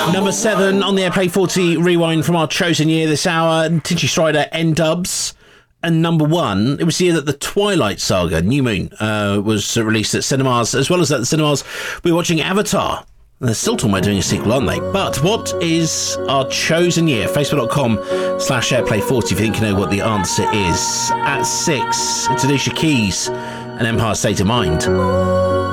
Number 7 on the Airplay 40 rewind from our chosen year this hour, Tinchy Strider, N-Dubs. And number 1, it was the year that the Twilight Saga, New Moon, was released at cinemas, as well as at the cinemas we were watching Avatar. They're still talking about doing a sequel, aren't they? But what is our chosen year? Facebook.com/Airplay40 if you think you know what the answer is. At 6, it's Alicia Keys and Empire State of Mind.